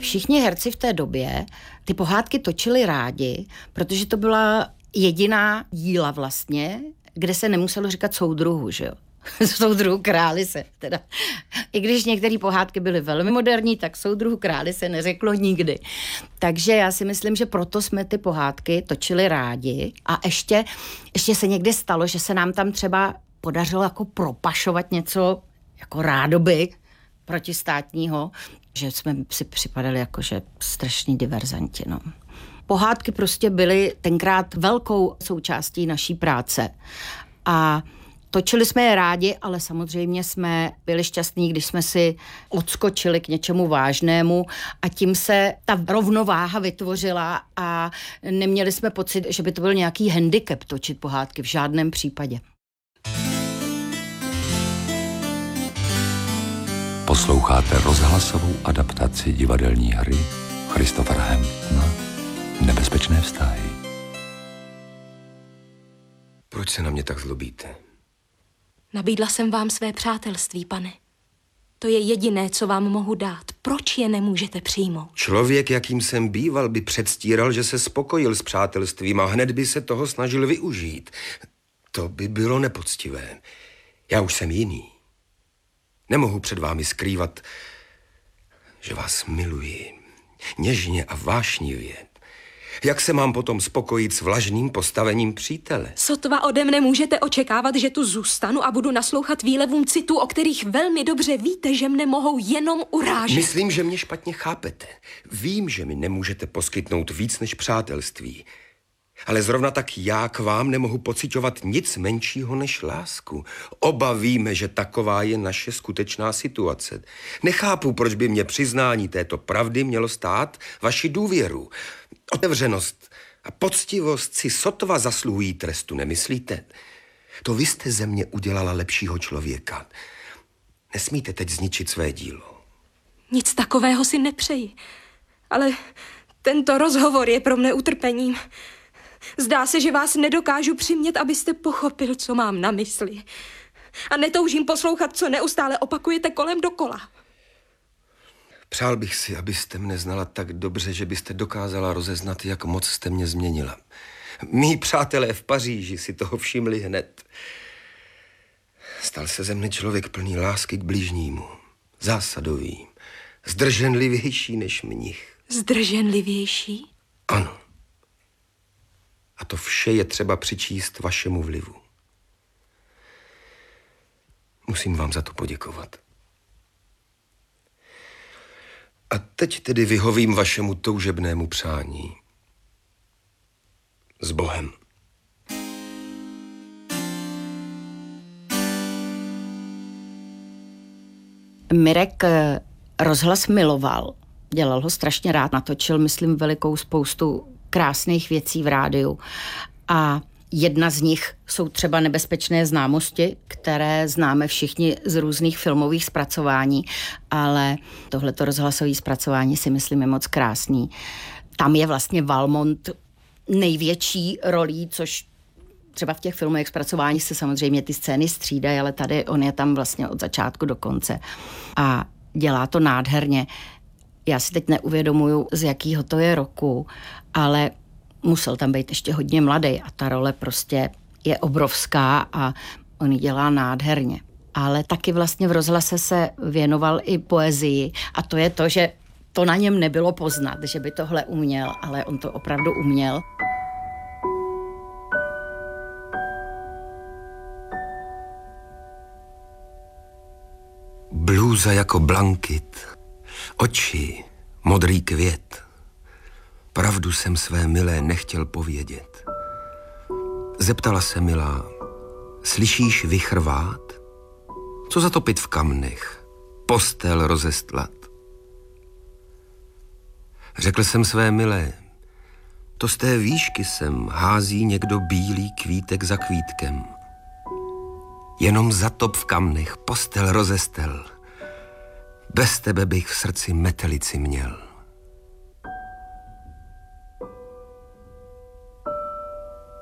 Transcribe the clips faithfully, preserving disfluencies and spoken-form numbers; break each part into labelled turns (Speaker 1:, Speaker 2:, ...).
Speaker 1: všichni herci v té době ty pohádky točili rádi, protože to byla jediná díla vlastně, kde se nemuselo říkat soudruhu, že jo. Soudruhu králi se teda. I když některé pohádky byly velmi moderní, tak soudruhu králi se neřeklo nikdy. Takže já si myslím, že proto jsme ty pohádky točili rádi a ještě, ještě se někdy stalo, že se nám tam třeba podařilo jako propašovat něco jako rádoby protistátního, že jsme si připadali jako, že strašní diverzanti, no. Pohádky prostě byly tenkrát velkou součástí naší práce a točili jsme je rádi, ale samozřejmě jsme byli šťastní, když jsme si odskočili k něčemu vážnému a tím se ta rovnováha vytvořila a neměli jsme pocit, že by to byl nějaký handicap točit pohádky v žádném případě.
Speaker 2: Posloucháte rozhlasovou adaptaci divadelní hry Christophera Hamptona Nebezpečné vztahy.
Speaker 3: Proč se na mě tak zlobíte?
Speaker 4: Nabídla jsem vám své přátelství, pane. To je jediné, co vám mohu dát. Proč je nemůžete přijmout?
Speaker 3: Člověk, jakým jsem býval, by předstíral, že se spokojil s přátelstvím a hned by se toho snažil využít. To by bylo nepoctivé. Já už jsem jiný. Nemohu před vámi skrývat, že vás miluji. Něžně a vášnivě. Jak se mám potom spokojit s vlažným postavením přítele?
Speaker 4: Sotva ode mne můžete očekávat, že tu zůstanu a budu naslouchat výlevům citů, o kterých velmi dobře víte, že mne mohou jenom urážet.
Speaker 3: Myslím, že mě špatně chápete. Vím, že mi nemůžete poskytnout víc než přátelství. Ale zrovna tak já k vám nemohu pociťovat nic menšího než lásku. Oba víme, že taková je naše skutečná situace. Nechápu, proč by mě přiznání této pravdy mělo stát vaši důvěru. Otevřenost a poctivost si sotva zasluhují trestu, nemyslíte? To vy jste ze mě udělala lepšího člověka. Nesmíte teď zničit své dílo.
Speaker 4: Nic takového si nepřeji. Ale tento rozhovor je pro mne utrpením. Zdá se, že vás nedokážu přimět, abyste pochopil, co mám na mysli. A netoužím poslouchat, co neustále opakujete kolem dokola.
Speaker 3: Přál bych si, abyste mne znala tak dobře, že byste dokázala rozeznat, jak moc jste mě změnila. Mí přátelé v Paříži si toho všimli hned. Stal se ze mne člověk plný lásky k bližnímu, zásadový, zdrženlivější než mnich.
Speaker 4: Zdrženlivější?
Speaker 3: Ano. A to vše je třeba přičíst vašemu vlivu. Musím vám za to poděkovat. A teď tedy vyhovím vašemu toužebnému přání. S Bohem.
Speaker 1: Mirek rozhlas miloval. Dělal ho strašně rád. Natočil, myslím, velikou spoustu krásných věcí v rádiu. A jedna z nich jsou třeba Nebezpečné známosti, které známe všichni z různých filmových zpracování, ale tohleto rozhlasové zpracování si myslím je moc krásný. Tam je vlastně Valmont největší rolí, což třeba v těch filmových zpracování se samozřejmě ty scény střídají, ale tady on je tam vlastně od začátku do konce. A dělá to nádherně. Já si teď neuvědomuju, z jakého to je roku, ale musel tam být ještě hodně mladý a ta role prostě je obrovská a on ji dělá nádherně. Ale taky vlastně v rozhlase se věnoval i poezii a to je to, že to na něm nebylo poznat, že by tohle uměl, ale on to opravdu uměl.
Speaker 3: Blůza jako blankit, oči, modrý květ. Pravdu jsem své milé nechtěl povědět. Zeptala se milá, slyšíš vychrvát? Co zatopit v kamnech, postel rozestlat? Řekl jsem své milé, to z té výšky sem hází někdo bílý kvítek za kvítkem. Jenom zatop v kamnech, postel rozestel. Bez tebe bych v srdci metelici měl.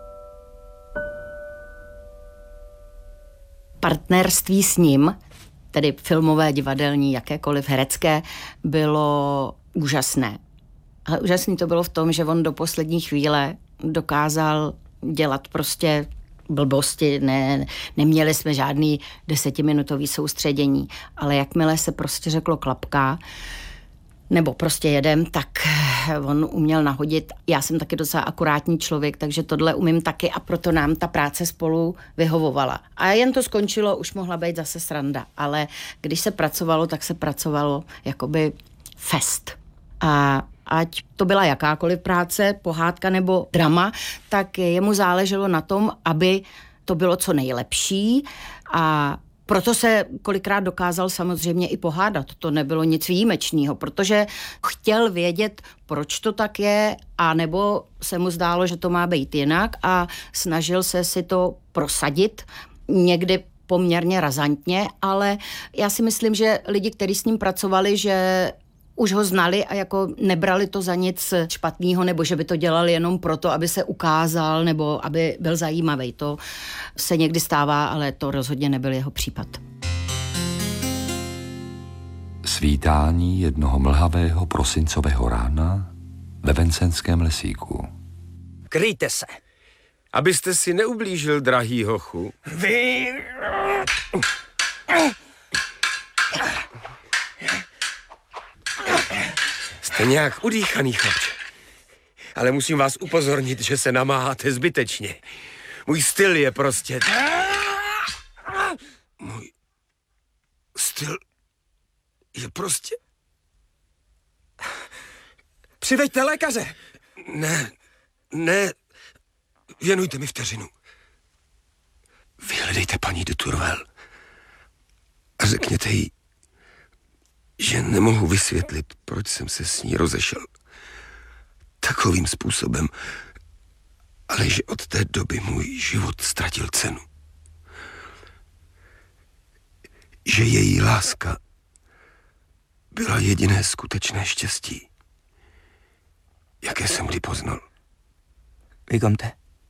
Speaker 1: Partnerství s ním tedy filmové, divadelní, jakékoliv herecké, bylo úžasné. Ale úžasný to bylo v tom, že on do poslední chvíle dokázal dělat prostě blbosti, ne, neměli jsme žádný desetiminutový soustředění, ale jakmile se prostě řeklo klapka, nebo prostě jedem, tak on uměl nahodit. Já jsem taky docela akurátní člověk, takže tohle umím taky a proto nám ta práce spolu vyhovovala. A jen to skončilo, už mohla být zase sranda, ale když se pracovalo, tak se pracovalo jakoby fest. A ať to byla jakákoliv práce, pohádka nebo drama, tak jemu záleželo na tom, aby to bylo co nejlepší a proto se kolikrát dokázal samozřejmě i pohádat. To nebylo nic výjimečného, protože chtěl vědět, proč to tak je, a nebo se mu zdálo, že to má být jinak a snažil se si to prosadit někdy poměrně razantně, ale já si myslím, že lidi, kteří s ním pracovali, že už ho znali a jako nebrali to za nic špatného, nebo že by to dělali jenom proto, aby se ukázal, nebo aby byl zajímavý. To se někdy stává, ale to rozhodně nebyl jeho případ.
Speaker 2: Svítání jednoho mlhavého prosincového rána ve Vincenském lesíku.
Speaker 5: Kryjte se.
Speaker 3: Abyste si neublížil, drahý hochu.
Speaker 5: Vy...
Speaker 3: Jste nějak udýchaný, chlapče. Ale musím vás upozornit, že se namáháte zbytečně. Můj styl je prostě... Můj styl je prostě...
Speaker 5: Přiveďte lékaře.
Speaker 3: Ne, ne, věnujte mi vteřinu. Vyhledejte paní de Tourvel a řekněte jí, že nemohu vysvětlit, proč jsem se s ní rozešel takovým způsobem, ale že od té doby můj život ztratil cenu. Že její láska byla jediné skutečné štěstí, jaké jsem kdy poznal.
Speaker 5: Vicomte.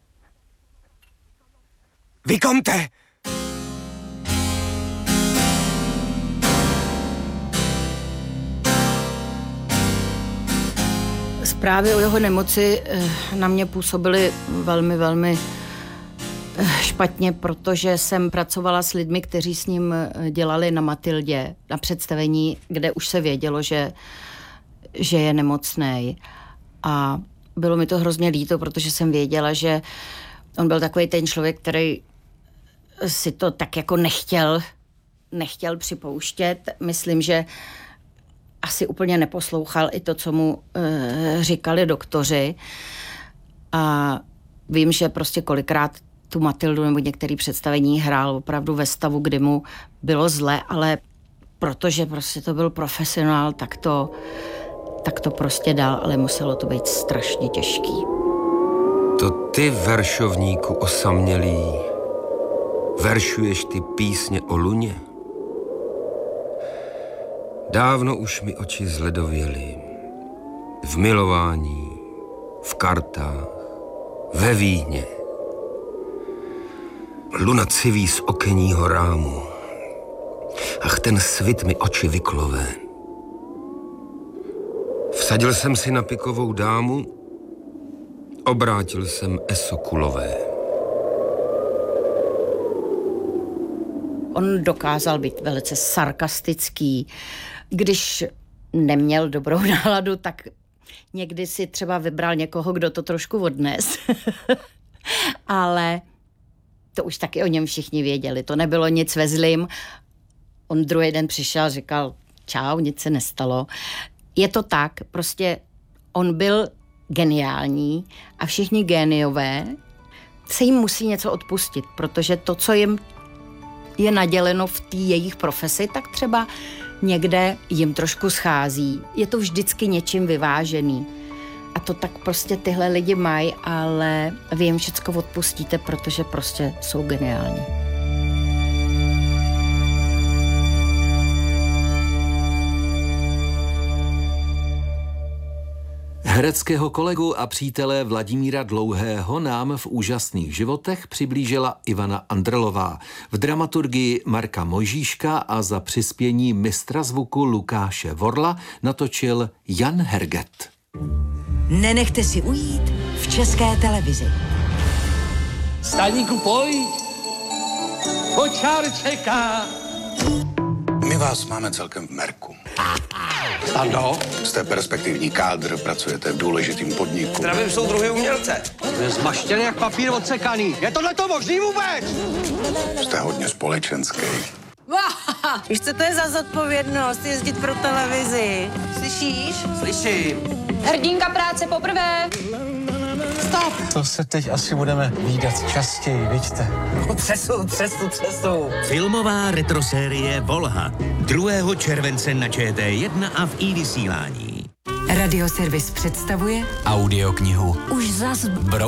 Speaker 5: Vicomte!
Speaker 1: Zprávy o jeho nemoci na mě působily velmi, velmi špatně, protože jsem pracovala s lidmi, kteří s ním dělali na Matildě, na představení, kde už se vědělo, že, že je nemocnej. A bylo mi to hrozně líto, protože jsem věděla, že on byl takový ten člověk, který si to tak jako nechtěl, nechtěl připouštět. Myslím, že asi úplně neposlouchal i to, co mu e, říkali doktoři. A vím, že prostě kolikrát tu Matildu nebo některé představení hrál opravdu ve stavu, kdy mu bylo zle, ale protože prostě to byl profesionál, tak to, tak to prostě dal, ale muselo to být strašně těžký.
Speaker 3: To ty, veršovníku osamělý, veršuješ ty písně o luně? Dávno už mi oči zledověly. V milování, v kartách, ve víně. Luna civí z okenního rámu. Ach, ten svit mi oči vyklové. Vsadil jsem si na pikovou dámu, obrátil jsem esokulové.
Speaker 1: On dokázal být velice sarkastický. Když neměl dobrou náladu, tak někdy si třeba vybral někoho, kdo to trošku odnes. Ale to už taky o něm všichni věděli. To nebylo nic ve zlým. On druhý den přišel a říkal, čau, nic se nestalo. Je to tak, prostě on byl geniální a všichni géniové se jim musí něco odpustit, protože to, co jim je naděleno v té jejich profesi, tak třeba někde jim trošku schází. Je to vždycky něčím vyvážený. A to tak prostě tyhle lidi mají, ale vy jim všecko odpustíte, protože prostě jsou geniální.
Speaker 6: Hereckého kolegu a přítele Vladimíra Dlouhého nám v Úžasných životech přiblížila Ivana Andrlová, v dramaturgii Marka Mojžíška a za přispění mistra zvuku Lukáše Vorla natočil Jan Herget.
Speaker 7: Nenechte si ujít v České televizi.
Speaker 8: Staníku, pojď! Kočár čeká!
Speaker 9: My vás máme celkem v merku.
Speaker 8: Ano?
Speaker 9: Jste perspektivní kádr, pracujete v důležitým podniku.
Speaker 5: Zdravím soudruhy umělce.
Speaker 8: Zmaštěný jak papír odsekaný. Je tohle to možný vůbec?
Speaker 9: Jste hodně společenský.
Speaker 7: Víš, co to je za zodpovědnost jezdit pro televizi? Slyšíš?
Speaker 5: Slyším.
Speaker 4: Hrdinka práce poprvé.
Speaker 7: Stop!
Speaker 10: To se teď asi budeme vídat častěji, vidíte?
Speaker 5: Přesu, přesu, přesu.
Speaker 11: Filmová retrosérie Volha. druhého července na Č T jedna a v i-vysílání.
Speaker 7: Radioservis představuje
Speaker 11: Audioknihu
Speaker 7: Už zas